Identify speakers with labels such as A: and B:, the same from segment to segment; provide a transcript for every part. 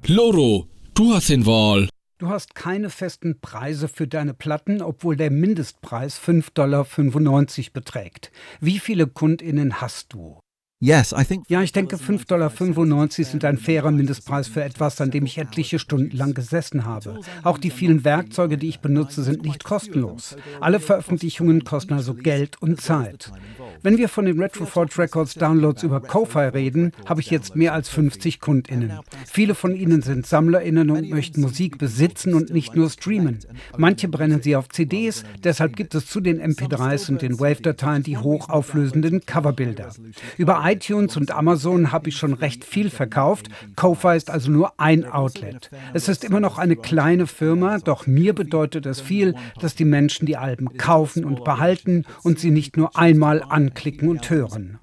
A: Loro, du hast den Wahl.
B: Du hast keine festen Preise für deine Platten, obwohl der Mindestpreis 5,95 $ beträgt. Wie viele KundInnen hast du? Ja, ich denke, 5,95 $ sind ein fairer Mindestpreis für etwas, an dem ich etliche Stunden lang gesessen habe. Auch die vielen Werkzeuge, die ich benutze, sind nicht kostenlos. Alle Veröffentlichungen kosten also Geld und Zeit. Wenn wir von den Retroforge Records Downloads über Ko-Fi reden, habe ich jetzt mehr als 50 KundInnen. Viele von ihnen sind SammlerInnen und möchten Musik besitzen und nicht nur streamen. Manche brennen sie auf CDs, deshalb gibt es zu den MP3s und den Wave-Dateien die hochauflösenden Coverbilder. Über iTunes und Amazon habe ich schon recht viel verkauft. Ko-Fi ist also nur ein Outlet. Es ist immer noch eine kleine Firma, doch mir bedeutet es viel, dass die Menschen die Alben kaufen und behalten und sie nicht nur einmal anklicken und hören.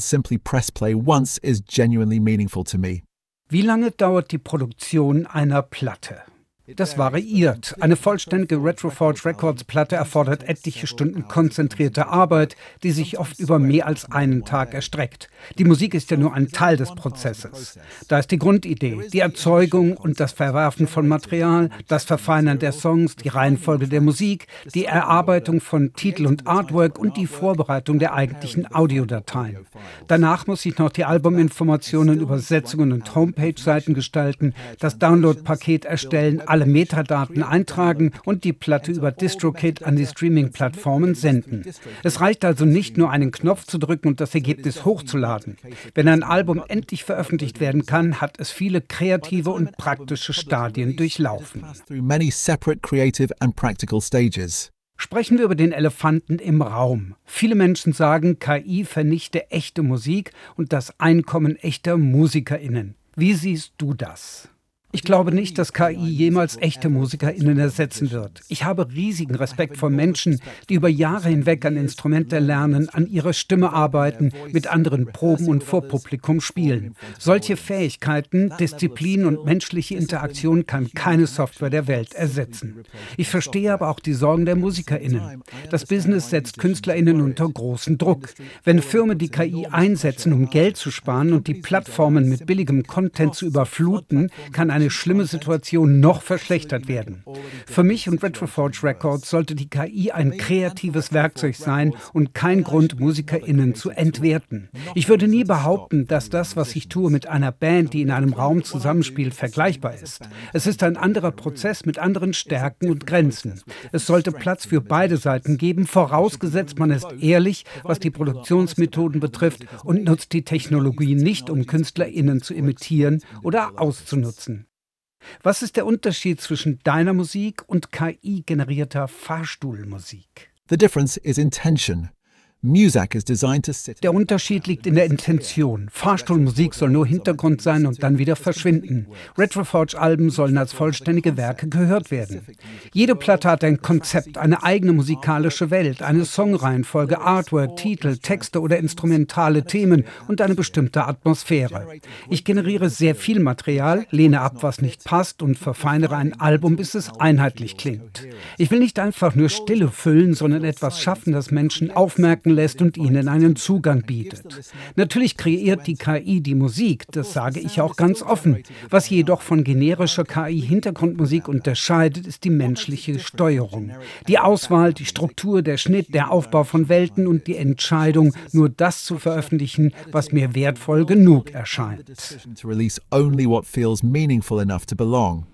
B: Wie lange dauert die Produktion einer Platte? Das variiert. Eine vollständige Retroforge Records Platte erfordert etliche Stunden konzentrierte Arbeit, die sich oft über mehr als einen Tag erstreckt. Die Musik ist ja nur ein Teil des Prozesses. Da ist die Grundidee, die Erzeugung und das Verwerfen von Material, das Verfeinern der Songs, die Reihenfolge der Musik, die Erarbeitung von Titel und Artwork und die Vorbereitung der eigentlichen Audiodateien. Danach muss ich noch die Albuminformationen, Übersetzungen und Homepage-Seiten gestalten, das Download-Paket erstellen, alle Metadaten eintragen und die Platte über DistroKid an die Streaming-Plattformen senden. Es reicht also nicht nur, einen Knopf zu drücken und das Ergebnis hochzuladen. Wenn ein Album endlich veröffentlicht werden kann, hat es viele kreative und praktische Stadien durchlaufen. Sprechen wir über den Elefanten im Raum. Viele Menschen sagen, KI vernichte echte Musik und das Einkommen echter MusikerInnen. Wie siehst du das? Ich glaube nicht, dass KI jemals echte MusikerInnen ersetzen wird. Ich habe riesigen Respekt vor Menschen, die über Jahre hinweg an Instrumente lernen, an ihrer Stimme arbeiten, mit anderen proben und vor Publikum spielen. Solche Fähigkeiten, Disziplin und menschliche Interaktion kann keine Software der Welt ersetzen. Ich verstehe aber auch die Sorgen der MusikerInnen. Das Business setzt KünstlerInnen unter großen Druck. Wenn Firmen die KI einsetzen, um Geld zu sparen und die Plattformen mit billigem Content zu überfluten, kann eine schlimme Situation noch verschlechtert werden. Für mich und Retroforge Records sollte die KI ein kreatives Werkzeug sein und kein Grund, MusikerInnen zu entwerten. Ich würde nie behaupten, dass das, was ich tue, mit einer Band, die in einem Raum zusammenspielt, vergleichbar ist. Es ist ein anderer Prozess mit anderen Stärken und Grenzen. Es sollte Platz für beide Seiten geben, vorausgesetzt man ist ehrlich, was die Produktionsmethoden betrifft und nutzt die Technologie nicht, um KünstlerInnen zu imitieren oder auszunutzen. Was ist der Unterschied zwischen deiner Musik und KI-generierter Fahrstuhlmusik?
C: The difference is intention.
B: Der Unterschied liegt in der Intention. Fahrstuhlmusik soll nur Hintergrund sein und dann wieder verschwinden. Retroforge-Alben sollen als vollständige Werke gehört werden. Jede Platte hat ein Konzept, eine eigene musikalische Welt, eine Songreihenfolge, Artwork, Titel, Texte oder instrumentale Themen und eine bestimmte Atmosphäre. Ich generiere sehr viel Material, lehne ab, was nicht passt und verfeinere ein Album, bis es einheitlich klingt. Ich will nicht einfach nur Stille füllen, sondern etwas schaffen, das Menschen aufmerken lässt und ihnen einen Zugang bietet. Natürlich kreiert die KI die Musik, das sage ich auch ganz offen. Was jedoch von generischer KI-Hintergrundmusik unterscheidet, ist die menschliche Steuerung. Die Auswahl, die Struktur, der Schnitt, der Aufbau von Welten und die Entscheidung, nur das zu veröffentlichen, was mir wertvoll genug erscheint.